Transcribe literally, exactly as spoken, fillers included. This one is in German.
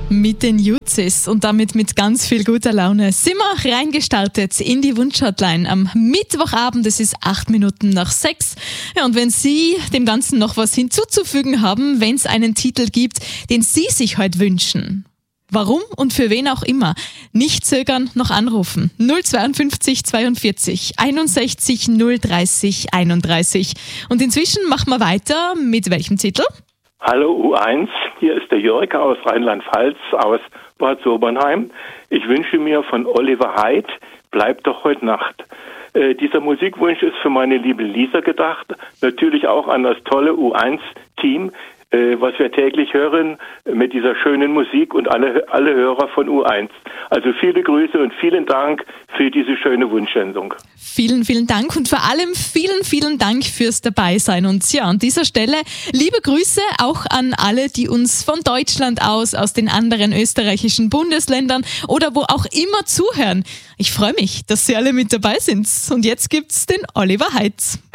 Mit den Jutzis und damit mit ganz viel guter Laune sind wir reingestartet in die Wunschhotline am Mittwochabend. Es ist acht Minuten nach sechs. Ja, und wenn Sie dem Ganzen noch was hinzuzufügen haben, wenn es einen Titel gibt, den Sie sich heute wünschen, warum und für wen auch immer, nicht zögern, noch anrufen. null zweiundfünfzig zweiundvierzig einundsechzig null dreißig einunddreißig. Und inzwischen machen wir weiter mit welchem Titel? Hallo U eins, hier ist der Jörg aus Rheinland-Pfalz, aus Bad Sobernheim. Ich wünsche mir von Oliver Haidt, bleib doch heute Nacht. Äh, dieser Musikwunsch ist für meine liebe Lisa gedacht, natürlich auch an das tolle U eins Team, äh, was wir täglich hören mit dieser schönen Musik und alle, alle Hörer von U eins. Also viele Grüße und vielen Dank für diese schöne Wunschsendung. Vielen, vielen Dank und vor allem vielen, vielen Dank fürs Dabeisein. Und ja, an dieser Stelle liebe Grüße auch an alle, die uns von Deutschland aus, aus den anderen österreichischen Bundesländern oder wo auch immer zuhören. Ich freue mich, dass Sie alle mit dabei sind. Und jetzt gibt's den Oliver Haidt.